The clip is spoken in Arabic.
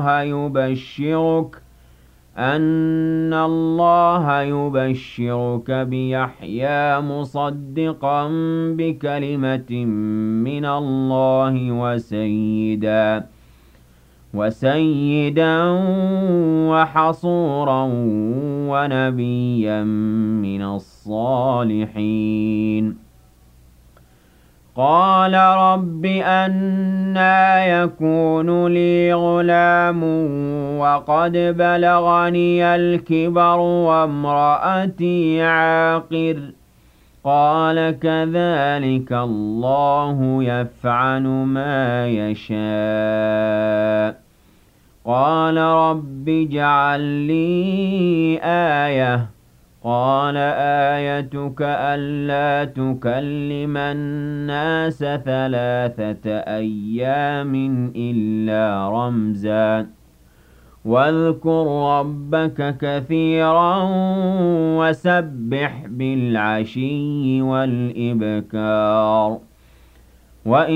يبشرك بيحيى مصدقا بكلمة من الله وسيدا وحصورا ونبيا من الصالحين. قال رب أنى يكون لي غلام وقد بلغني الكبر وامرأتي عاقر. قال كذلك الله يفعل ما يشاء. قال رب اجعل لي آية. قال آيتك ألا تكلم الناس 3 أيام إلا رمزا واذكر ربك كثيرا وسبح بالعشي والإبكار.